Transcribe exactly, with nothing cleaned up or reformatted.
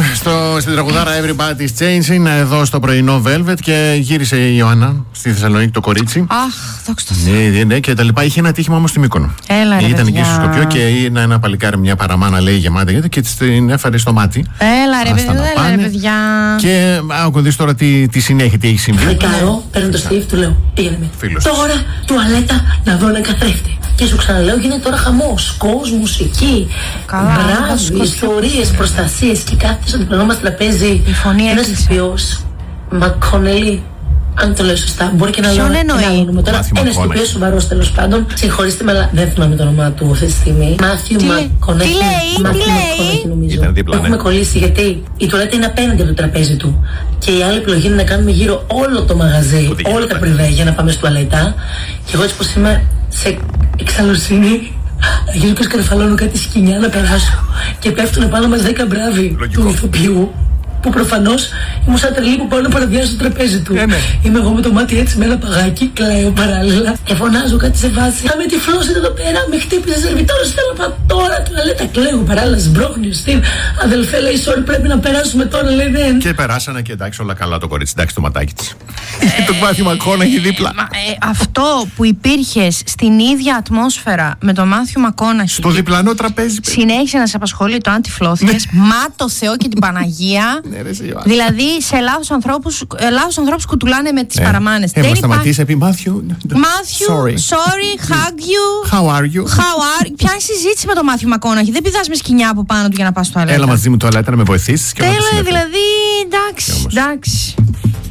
στο, στην τραγουδάρα Everybody's Changing εδώ στο πρωινό Velvet και γύρισε η Ιωάννα στη Θεσσαλονίκη το κορίτσι. Αχ, δόξα τω Θεώ. Ναι, ναι, ναι, και τα λοιπά. Είχε ένα τύχημα όμως στη Μύκονο. Έλα, ρε, ήταν παιδιά. εκεί στο Σκοπιό και είναι ένα παλικάρι, μια παραμάνα λέει γεμάτη και την έφερε στο μάτι. Έλα, ρε, Άστα παιδιά. να Έλα, ρε, πάνε. παιδιά. Και άκου δεις τώρα τι, τι συνέχεια, τι έχει συμβεί. Φρικάρω, παίρνω το Steve, του λέω πήγαινε με. Φίλος. Τώρα τουαλέτα να δω έναν καθρέφτη. Και σου ξαναλέω γίνεται τώρα χαμός. Κόσμος, μουσική. Καλά, Μπράβο, σκοτεινό. ιστορίες, προστασίες. Και κάθεται στο διπλανό μας τραπέζι Η φωνή ένας έκλεισε. ηθοποιός, Μακκόνελι. Αν το λέω σωστά, μπορεί και να Ποιον λέω εννοεί? ένα άλλο όνομα. Τώρα Μάθιου ένας Μακκόνελι. ηθοποιός σοβαρός τέλος πάντων. Συγχωρήστε με, αλλά δεν θυμάμαι το όνομά του αυτή τη στιγμή. Μάθιου Τι λέει? Μακκόνελι. Τι λέει? Τι Μάθιου λέει? Μακκόνελι, νομίζω. Ήταν δίπλα, Το έχουμε ναι. κολλήσει γιατί η τουαλέτα είναι απέναντι από το τραπέζι του. Και η άλλη επιλογή είναι να κάνουμε γύρω όλο το μαγαζί, Που δεν όλα τα γίνεται. πριβέ για να πάμε στο τουαλέτα. Και εγώ έτσι πως είμαι σε εξαλωσύνη. Γύρω και σκαρφαλώνω κάτι σκοινιά να περάσω. Και πέφτουν πάνω μας δέκα μπράβοι Λογικό. του ηθοποιού. Που προφανώς ήμουν σαν τρελή που πάω να παραδιάσω το τραπέζι του. Ε, ναι. Είμαι εγώ με το μάτι έτσι με ένα παγάκι, κλαίω παράλληλα. Και φωνάζω κάτι σε βάση. Θα με τυφλώσετε εδώ πέρα, με χτύπησε σερβιτόρος. Θέλω να πάω τώρα τουαλέτα. Κλαίω παράλληλα, σμπρώχνει ο Στίβ. Αδελφέ, λέει, sorry, πρέπει να περάσουμε τώρα, λέει δεν. Και περάσανε και εντάξει, όλα καλά το κορίτσι. Εντάξει, το ματάκι τη. Το Μάθιου Μακκόναχι δίπλα. Μα, ε, αυτό που υπήρχε στην ίδια ατμόσφαιρα με τον Μάθιου Μακκόναχι. Στο διπλανό τραπέζι. Συνέχισε να σε απασχολεί το αν τυφλώθηκες. Μα το Θεό και την Παναγία. Ναι, ρε, εσύ, Ιωάννα. Δηλαδή σε λάθος ανθρώπους, ε, λάθος ανθρώπους κουτουλάνε με τις Ε, παραμάνες. Ε, μας σταματήσει επί Μάθιου. Μάθιου, Sorry. sorry, hug you. How are you? How are you. Ποια είναι η συζήτηση με τον Μάθιου Μακκόναχι. Δεν πηδάς με σκοινιά από πάνω του για να πας στο τουαλέτα. Έλα μαζί μου τουαλέτα να με βοηθήσεις. και όλα τα Τέλος, συνέφερα. δηλαδή, εντάξει, όμως. εντάξει.